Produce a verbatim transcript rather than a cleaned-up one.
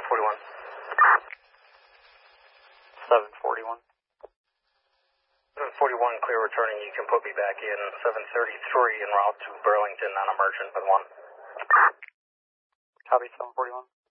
forty-one. seven forty-one. seven forty-one, clear returning. You can put me back in seven thirty-three en route to Burlington on emergent with one. Copy seven forty-one.